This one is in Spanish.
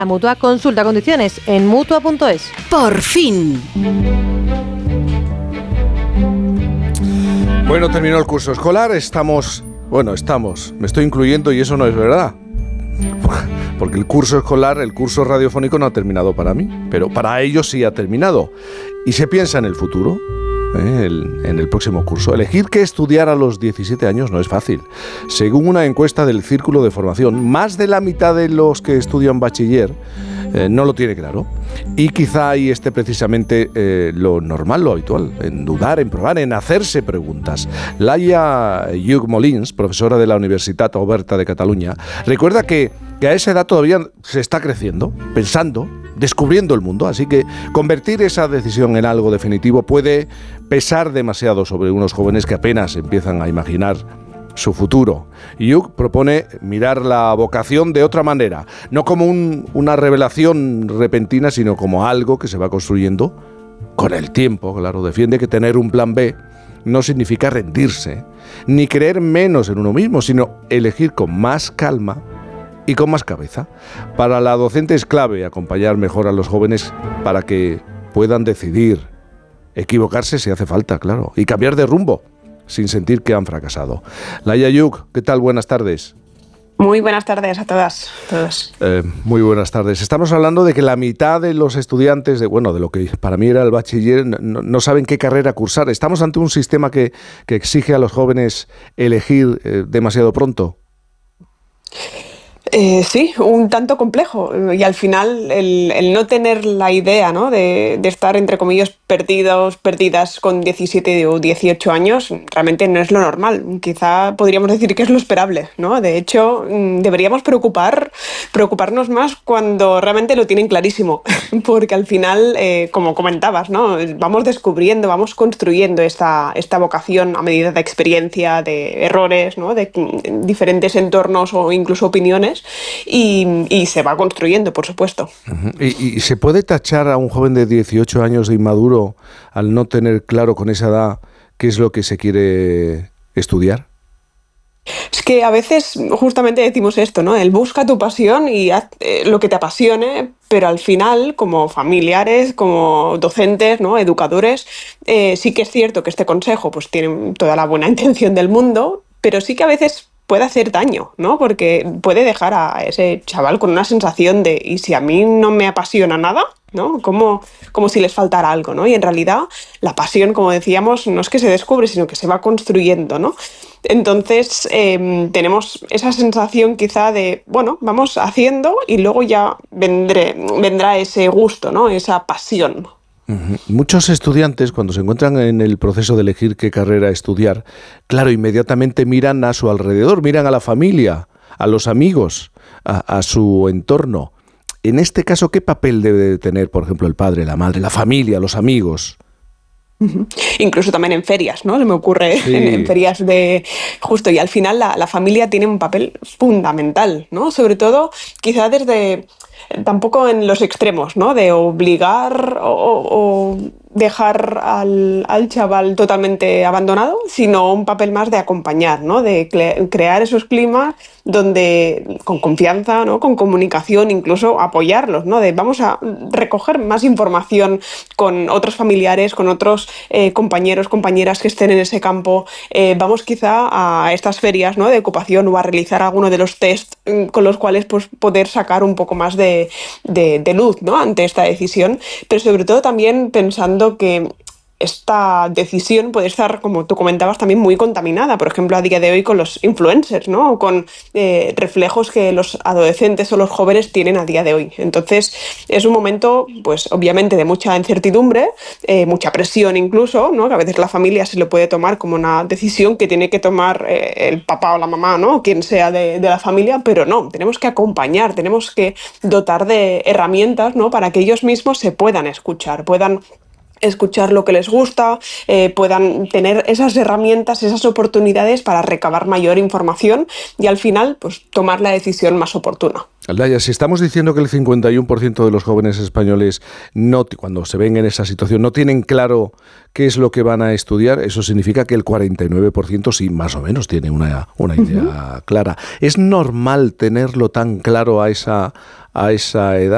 La Mutua, consulta condiciones en Mutua.es. Por fin. Bueno, terminó el curso escolar, me estoy incluyendo y eso no es verdad. Porque el curso escolar, el curso radiofónico no ha terminado para mí, pero para ellos sí ha terminado. Y se piensa en el futuro, en el próximo curso. Elegir qué estudiar a los 17 años no es fácil. Según una encuesta del Círculo de Formación, más de la mitad de los que estudian bachiller no lo tiene claro. Y quizá ahí esté precisamente lo normal, lo habitual, en dudar, en probar, en hacerse preguntas. Laia Lluch Molins, profesora de la Universitat Oberta de Cataluña, recuerda que a esa edad todavía se está creciendo, pensando, descubriendo el mundo, así que convertir esa decisión en algo definitivo puede pesar demasiado sobre unos jóvenes que apenas empiezan a imaginar su futuro. Lluch propone mirar la vocación de otra manera, no como una revelación repentina, sino como algo que se va construyendo con el tiempo. Claro, defiende que tener un plan B no significa rendirse, ni creer menos en uno mismo, sino elegir con más calma y con más cabeza. Para la docente es clave acompañar mejor a los jóvenes para que puedan decidir, equivocarse si hace falta, claro, y cambiar de rumbo sin sentir que han fracasado. Laia Lluch, ¿qué tal? Buenas tardes. Muy buenas tardes a todas, todos. Muy buenas tardes. Estamos hablando de que la mitad de los estudiantes de lo que para mí era el bachiller no saben qué carrera cursar. ¿Estamos ante un sistema que exige a los jóvenes elegir demasiado pronto? Sí, un tanto complejo. Y al final el no tener la idea, ¿no?, de estar, entre comillas, perdidas con 17 o 18 años, realmente no es lo normal. Quizá podríamos decir que es lo esperable, ¿no? De hecho, deberíamos preocuparnos más cuando realmente lo tienen clarísimo. Porque al final, como comentabas, ¿no?, vamos descubriendo, vamos construyendo esta vocación a medida de experiencia, de errores, ¿no?, de diferentes entornos o incluso opiniones. Y se va construyendo, por supuesto. Uh-huh. ¿Y se puede tachar a un joven de 18 años de inmaduro al no tener claro con esa edad qué es lo que se quiere estudiar? Es que a veces justamente decimos esto, ¿no? El busca tu pasión y haz lo que te apasione, pero al final, como familiares, como docentes, ¿no?, educadores, sí que es cierto que este consejo pues tiene toda la buena intención del mundo, pero sí que a veces puede hacer daño, ¿no? Porque puede dejar a ese chaval con una sensación de ¿y si a mí no me apasiona nada? ¿No? Como si les faltara algo, ¿no? Y en realidad la pasión, como decíamos, no es que se descubre, sino que se va construyendo, ¿no? Entonces tenemos esa sensación quizá de, vamos haciendo y luego ya vendrá ese gusto, ¿no?, esa pasión. Muchos estudiantes, cuando se encuentran en el proceso de elegir qué carrera estudiar, claro, inmediatamente miran a su alrededor, miran a la familia, a los amigos, a su entorno. En este caso, ¿qué papel debe tener, por ejemplo, el padre, la madre, la familia, los amigos? Incluso también en ferias, ¿no? Se me ocurre, sí. en ferias de justo, y al final la familia tiene un papel fundamental, ¿no? Sobre todo, quizá tampoco en los extremos, ¿no?, de obligar o dejar al chaval totalmente abandonado, sino un papel más de acompañar, ¿no?, de crear esos climas donde con confianza, ¿no?, con comunicación, incluso apoyarlos, ¿no?, de vamos a recoger más información con otros familiares, con otros compañeros, compañeras que estén en ese campo, vamos quizá a estas ferias, ¿no?, de ocupación o a realizar alguno de los test con los cuales pues poder sacar un poco más de luz, ¿no?, ante esta decisión, pero sobre todo también pensando que esta decisión puede estar, como tú comentabas, también muy contaminada, por ejemplo, a día de hoy con los influencers, ¿no?, o con reflejos que los adolescentes o los jóvenes tienen a día de hoy. Entonces, es un momento, pues obviamente, de mucha incertidumbre, mucha presión incluso, ¿no?, que a veces la familia se lo puede tomar como una decisión que tiene que tomar el papá o la mamá, ¿no?, quien sea de la familia, pero no, tenemos que acompañar, tenemos que dotar de herramientas, ¿no?, para que ellos mismos se puedan escuchar lo que les gusta, puedan tener esas herramientas, esas oportunidades para recabar mayor información y al final pues tomar la decisión más oportuna. Laia, si estamos diciendo que el 51% de los jóvenes españoles cuando se ven en esa situación no tienen claro qué es lo que van a estudiar, eso significa que el 49% sí más o menos tiene una idea clara. ¿Es normal tenerlo tan claro a esa edad?